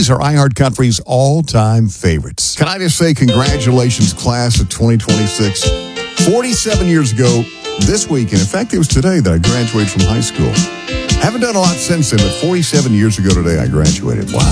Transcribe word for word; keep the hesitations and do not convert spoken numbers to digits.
These are iHeartCountry's all-time favorites. Can I just say congratulations, class of twenty twenty-six. forty-seven years ago this week, and in fact, it was today that I graduated from high school. Haven't done a lot since then, but forty-seven years ago today, I graduated. Wow.